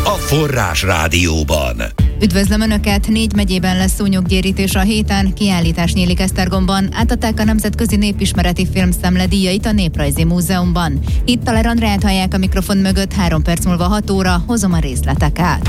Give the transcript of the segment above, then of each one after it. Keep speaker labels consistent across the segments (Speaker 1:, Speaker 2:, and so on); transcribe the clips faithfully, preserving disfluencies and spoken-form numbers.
Speaker 1: a Forrás Rádióban.
Speaker 2: Üdvözlöm Önöket! Négy megyében lesz szúnyoggyérítés a héten, kiállítás nyílik Esztergomban, átadták a Nemzetközi Népismereti Filmszemle díjait a Néprajzi Múzeumban. Itt Taler Andrát hallják a mikrofon mögött, három perc múlva hat óra, hozom a részleteket.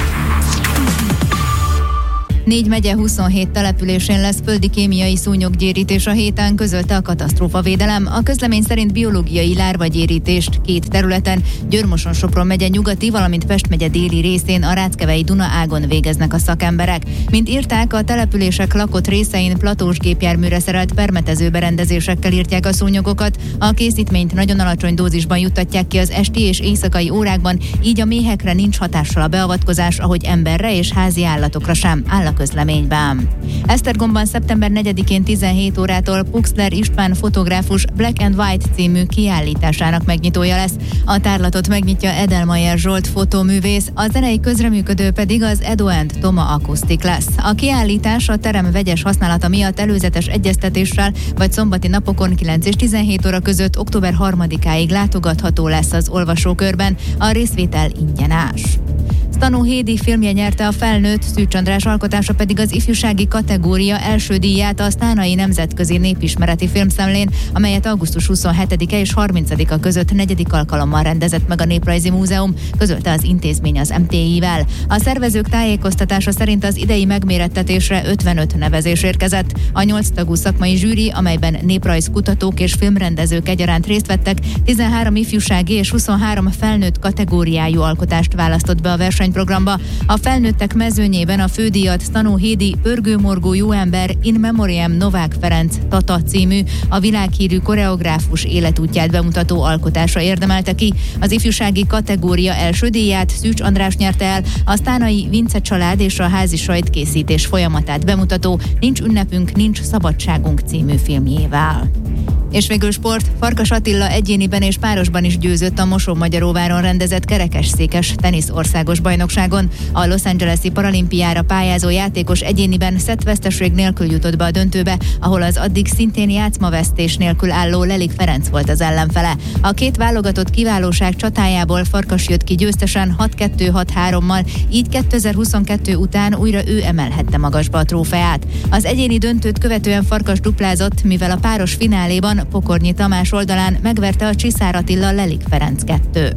Speaker 2: Négy megye huszonhét településén lesz földi kémiai szúnyoggyérítés a héten, közölte a katasztrófavédelem. A közlemény szerint biológiai lárvagyérítést két területen, Győr-Moson-Sopron megye nyugati, valamint Pest megye déli részén a Ráckevei Duna ágon végeznek a szakemberek. Mint írták, a települések lakott részein platós gépjárműre szerelt permetező berendezésekkel írtják a szúnyogokat. A készítményt nagyon alacsony dózisban juttatják ki az esti és éjszakai órákban, így a méhekre nincs hatással a beavatkozás, ahogy emberre és házi állatokra sem, áll a közleményben. Esztergomban szeptember negyedikén tizenhét órától Puxler István fotográfus Black and White című kiállításának megnyitója lesz. A tárlatot megnyitja Edelmayer Zsolt fotóművész, a zenei közreműködő pedig az Edo and Toma Acoustic lesz. A kiállítás a terem vegyes használata miatt előzetes egyeztetéssel vagy szombati napokon kilenc és tizenhét óra között október harmadikáig látogatható lesz az olvasókörben, a részvétel ingyenes. Stanó Hédi filmje nyerte a felnőtt, Szűcs András alkotása pedig az ifjúsági kategória első díját a Sztánai Nemzetközi Népismereti Filmszemlén, amelyet augusztus huszonhetedike és harmincadika között negyedik alkalommal rendezett meg a Néprajzi Múzeum, közölte az intézmény az em té i-vel. A szervezők tájékoztatása szerint az idei megmérettetésre ötvenöt nevezés érkezett. A nyolc tagú szakmai zsűri, amelyben néprajzkutatók és filmrendezők egyaránt részt vettek, tizenhárom ifjúsági és huszonhárom felnőtt kategóriájú alkotást választott be a verseny programba. A felnőttek mezőnyében a fődíjat Stanó Hédi Pörgőmorgó jó ember In Memoriam Novák Ferenc Tata című, a világhírű koreográfus életútját bemutató alkotása érdemelte ki. Az ifjúsági kategória első díját Szűcs András nyerte el, a Sztánai Vince család és a házi sajtkészítés folyamatát bemutató Nincs ünnepünk, nincs szabadságunk című filmjével. És végül sport, Farkas Attila egyéniben és párosban is győzött a Mosonmagyaróváron rendezett kerekesszékes tenisz országos bajnokságon. A Los Angeles-i paralimpiára pályázó játékos egyéniben szettveszteség nélkül jutott be a döntőbe, ahol az addig szintén játszmavesztés nélkül álló Lelik Ferenc volt az ellenfele. A két válogatott kiválóság csatájából Farkas jött ki győztesen hat kettő hat hárommal, így kétezer-huszonkettő után újra ő emelhette magasba a trófeát. Az egyéni döntőt követően Farkas duplázott, mivel a páros fináléban Pokornyi Tamás oldalán megverte a Csiszár Attila Lelik Ferenc kettő.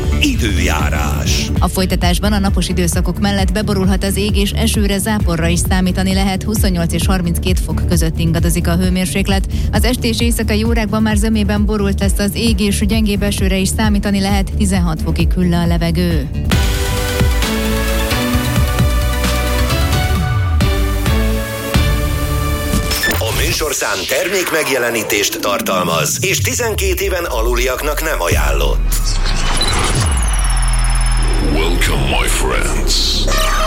Speaker 1: Időjárás.
Speaker 2: A folytatásban a napos időszakok mellett beborulhat az ég, és esőre, záporra is számítani lehet. huszonnyolc és harminckét fok között ingadozik a hőmérséklet. Az esti és éjszakai órákban már zömében borult lesz az ég, és gyengébb esőre is számítani lehet. tizenhat fokig hűl le a levegő.
Speaker 1: Műsorszám termék megjelenítést tartalmaz, és tizenkét éven aluliaknak nem ajánlott.
Speaker 3: Welcome, my friends.